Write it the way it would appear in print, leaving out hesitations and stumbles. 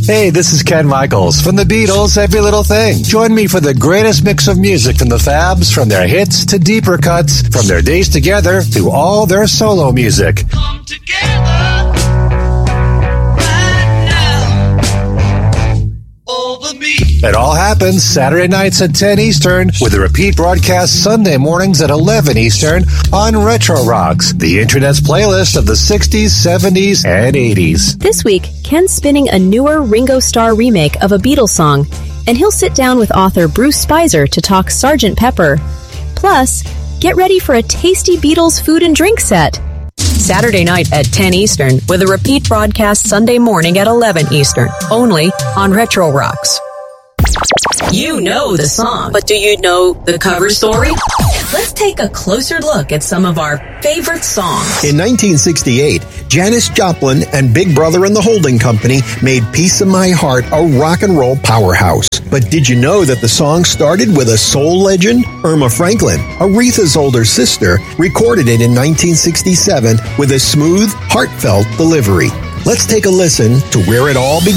Hey, this is Ken Michaels from the Beatles' Every Little Thing. Join me for the greatest mix of music from the Fabs, from their hits to deeper cuts, from their days together to all their solo music. Come together right now over me. It all happens Saturday nights at 10 Eastern with a repeat broadcast Sunday mornings at 11 Eastern on Retro Rocks, the Internet's playlist of the 60s, 70s, and 80s. This week, Ken's spinning a newer Ringo Starr remake of a Beatles song, and he'll sit down with author Bruce Spicer to talk Sgt. Pepper. Plus, get ready for a tasty Beatles food and drink set. Saturday night at 10 Eastern with a repeat broadcast Sunday morning at 11 Eastern, only on Retro Rocks. You know the song, but do you know the cover story? Let's take a closer look at some of our favorite songs. In 1968, Janis Joplin and Big Brother and the Holding Company made Piece of My Heart a rock and roll powerhouse. But did you know that the song started with a soul legend? Irma Franklin, Aretha's older sister, recorded it in 1967 with a smooth, heartfelt delivery. Let's take a listen to where it all began.